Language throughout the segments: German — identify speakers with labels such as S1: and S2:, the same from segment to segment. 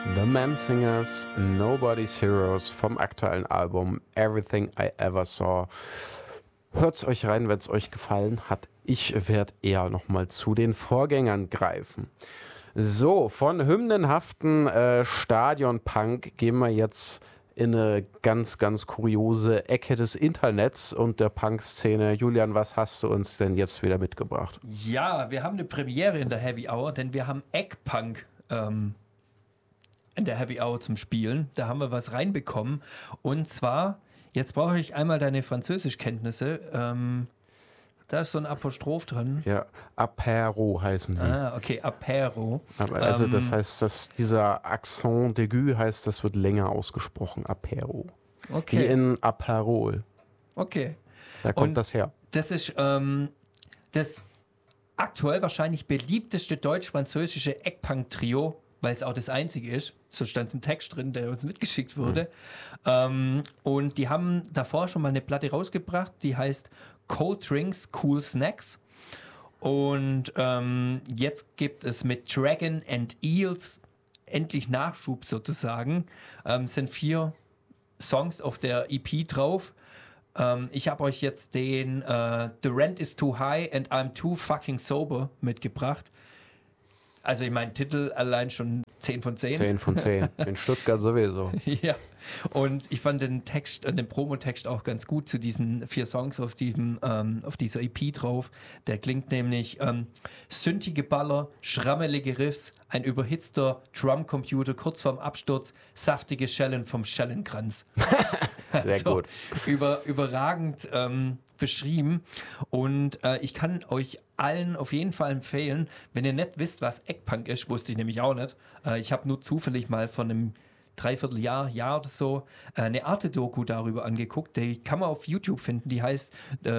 S1: The Mansingers, Nobody's Heroes vom aktuellen Album Everything I Ever Saw. Hört's euch rein, wenn es euch gefallen hat. Ich werde eher nochmal zu den Vorgängern greifen. So, von hymnenhaften Stadionpunk gehen wir jetzt in eine ganz, ganz kuriose Ecke des Internets und der Punk-Szene. Julian, was hast du uns denn jetzt wieder mitgebracht?
S2: Ja, wir haben eine Premiere in der Heavy Hour, denn wir haben Eggpunk in der Heavy Hour zum Spielen. Da haben wir was reinbekommen. Und zwar, jetzt brauche ich einmal deine Französischkenntnisse. Da ist so ein Apostroph drin.
S1: Ja, Apéro heißen die.
S2: Ah, okay, Apéro.
S1: Also das heißt, dass dieser Accent d'aigu heißt, das wird länger ausgesprochen, Apéro. Wie
S2: Okay,
S1: in Aperol.
S2: okay.
S1: Da kommt
S2: Und
S1: das her.
S2: Das ist das aktuell wahrscheinlich beliebteste deutsch-französische Eggpunk-Trio, weil es auch das einzige ist. So stand es im Text drin, der uns mitgeschickt wurde. Und die haben davor schon mal eine Platte rausgebracht, die heißt Cold Drinks, Cool Snacks. Und jetzt gibt es mit Dragon and Eels endlich Nachschub sozusagen. Sind 4 Songs auf der EP drauf. Ich habe euch jetzt den The Rent is Too High and I'm Too Fucking Sober mitgebracht. Also ich meine, Titel allein schon 10 von 10.
S1: 10 von 10. In Stuttgart sowieso.
S2: Ja, und ich fand den Text, den Promotext auch ganz gut zu diesen 4 Songs auf dieser EP drauf. Der klingt nämlich sündige Baller, schrammelige Riffs, ein überhitzter Drumcomputer kurz vorm Absturz, saftige Schellen vom Schellenkranz.
S1: Sehr gut.
S2: Überragend beschrieben. Und ich kann euch allen auf jeden Fall empfehlen, wenn ihr nicht wisst, was Eggpunk ist, wusste ich nämlich auch nicht. Ich habe nur zufällig mal von einem Jahr oder so eine Arte-Doku darüber angeguckt. Die kann man auf YouTube finden. Die heißt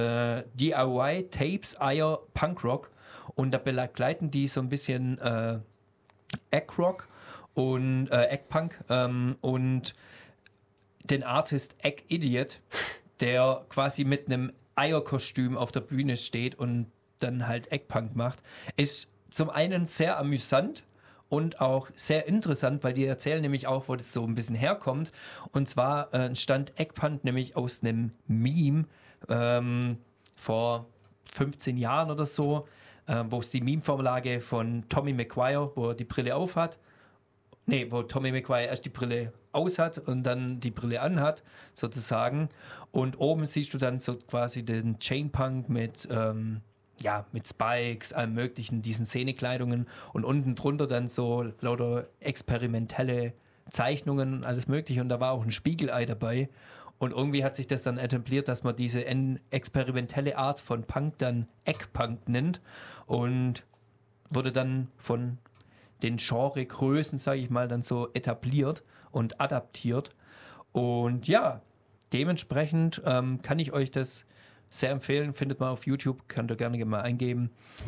S2: DIY Tapes Eier Punk Rock. Und da begleiten die so ein bisschen Egg-Rock und Egg-Punk und den Artist Egg Idiot, der quasi mit einem Eierkostüm auf der Bühne steht und dann halt Eggpunk macht, ist zum einen sehr amüsant und auch sehr interessant, weil die erzählen nämlich auch, wo das so ein bisschen herkommt. Und zwar entstand Eggpunk nämlich aus einem Meme vor 15 Jahren oder so, wo es die Meme-Vorlage von Tommy Maguire, wo er die Brille auf hat. Nee, wo Tommy Maguire erst die Brille aus hat und dann die Brille anhat, sozusagen. Und oben siehst du dann so quasi den Chainpunk mit Spikes, allem möglichen, diesen Szenekleidungen und unten drunter dann so lauter experimentelle Zeichnungen und alles mögliche. Und da war auch ein Spiegelei dabei. Und irgendwie hat sich das dann etabliert, dass man diese experimentelle Art von Punk dann Eggpunk nennt und wurde dann von den Genregrößen, sage ich mal, dann so etabliert und adaptiert. Und ja, dementsprechend kann ich euch das sehr empfehlen. Findet man auf YouTube, könnt ihr gerne mal eingeben.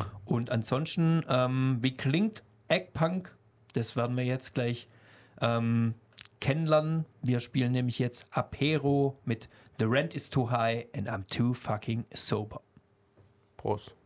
S2: Und ansonsten, wie klingt Eggpunk? Das werden wir jetzt gleich kennenlernen. Wir spielen nämlich jetzt Apéro mit The Rent is Too High and I'm Too Fucking Sober.
S1: Prost.